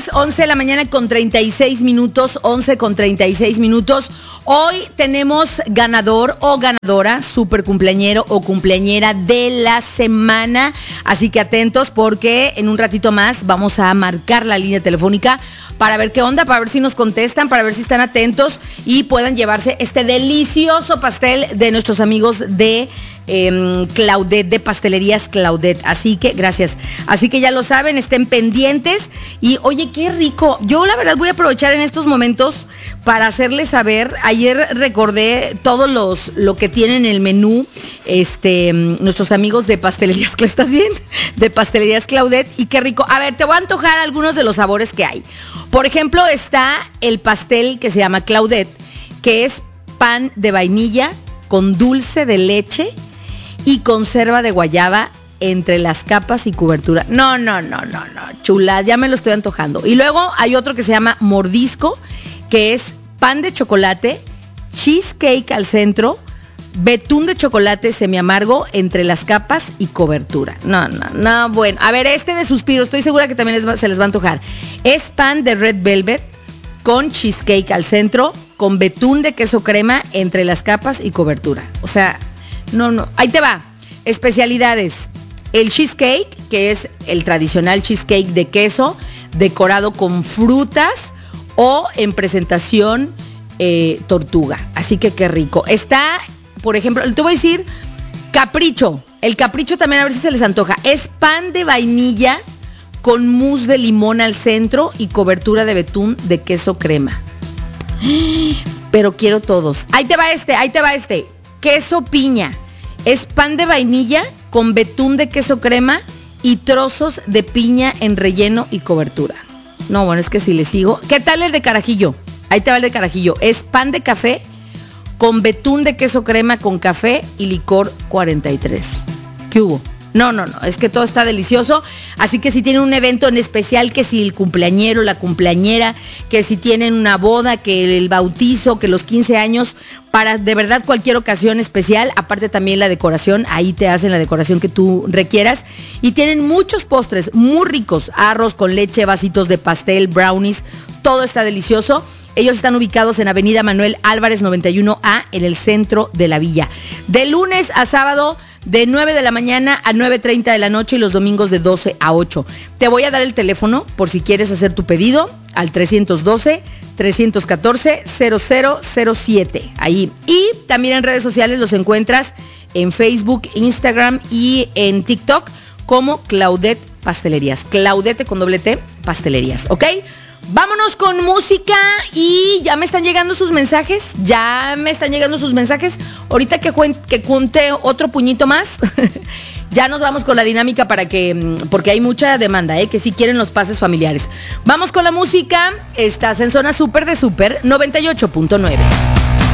las 11 de la mañana con 36 minutos, 11 con 36 minutos. Hoy tenemos ganador o ganadora, super cumpleañero o cumpleañera de la semana. Así que atentos porque en un ratito más vamos a marcar la línea telefónica para ver qué onda, para ver si nos contestan, para ver si están atentos y puedan llevarse este delicioso pastel de nuestros amigos de Claudette, de Pastelerías Claudette. Así que gracias. Así que ya lo saben, estén pendientes. Y oye, qué rico. Yo la verdad voy a aprovechar en estos momentos para hacerles saber. Ayer recordé lo que tienen en el menú nuestros amigos de Pastelerías Claudette. ¿Estás bien? De Pastelerías Claudette. Y qué rico. A ver, te voy a antojar algunos de los sabores que hay. Por ejemplo, está el pastel que se llama Claudette, que es pan de vainilla con dulce de leche y conserva de guayaba entre las capas y cobertura. No, chula, ya me lo estoy antojando. Y luego hay otro que se llama mordisco, que es pan de chocolate, cheesecake al centro, betún de chocolate semiamargo entre las capas y cobertura. No, bueno. A ver, de suspiro, estoy segura que también se les va a antojar. Es pan de red velvet con cheesecake al centro, con betún de queso crema entre las capas y cobertura. O sea, no. Ahí te va. Especialidades. El cheesecake, que es el tradicional cheesecake de queso, decorado con frutas o en presentación tortuga. Así que qué rico. Está, por ejemplo, te voy a decir capricho. El capricho también, a ver si se les antoja. Es pan de vainilla con mousse de limón al centro y cobertura de betún de queso crema. Pero quiero todos. Ahí te va este. Queso piña. Es pan de vainilla con betún de queso crema y trozos de piña en relleno y cobertura. No, bueno, es que si le sigo. ¿Qué tal el de carajillo? Ahí te va el de carajillo. Es pan de café con betún de queso crema con café y licor 43. ¿Qué hubo? No, es que todo está delicioso. Así que si tienen un evento en especial, que si el cumpleañero, la cumpleañera, que si tienen una boda, que el bautizo, que los 15 años, para de verdad cualquier ocasión especial, aparte también la decoración, ahí te hacen la decoración que tú requieras. Y tienen muchos postres muy ricos, arroz con leche, vasitos de pastel, brownies, todo está delicioso. Ellos están ubicados en Avenida Manuel Álvarez 91A, en el centro de la villa. De lunes a sábado, de 9 de la mañana a 9:30 de la noche y los domingos de 12 a 8. Te voy a dar el teléfono por si quieres hacer tu pedido al 312-314-0007. Ahí. Y también en redes sociales los encuentras en Facebook, Instagram y en TikTok como Claudette Pastelerías. Claudette con doble T, Pastelerías, ¿ok? Vámonos con música y ya me están llegando sus mensajes. Ahorita que cuente otro puñito más, ya nos vamos con la dinámica porque hay mucha demanda, que si quieren los pases familiares. Vamos con la música. Estás en zona súper de súper 98.9.